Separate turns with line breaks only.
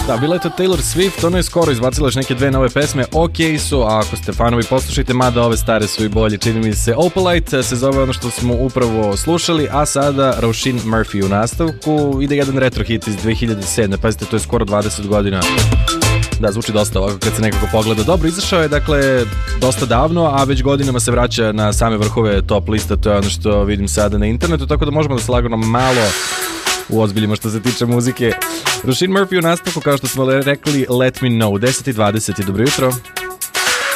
Da, bila je to Taylor Swift, ona je skoro izbacila još neke dve nove pesme, ok su, a ako ste fanovi poslušajte, mada ove stare su i bolje, čini mi se. Opalite se zove ono što smo upravo slušali, a sada Roisin Murphy u nastavku, ide jedan retro hit iz 2007. Pazite, to je skoro 20 godina. Da, zvuči dosta ovako kad se nekako pogleda. Dobro, izašao je dakle dosta davno, a već godinama se vraća na same vrhove top lista, to je ono što vidim sada na internetu, tako da možemo da se lagano malo uozbiljimo što se tiče muzike. Roisin Murphy u nastavku, kao što smo rekli, Let Me Know, 10:20, dobro jutro.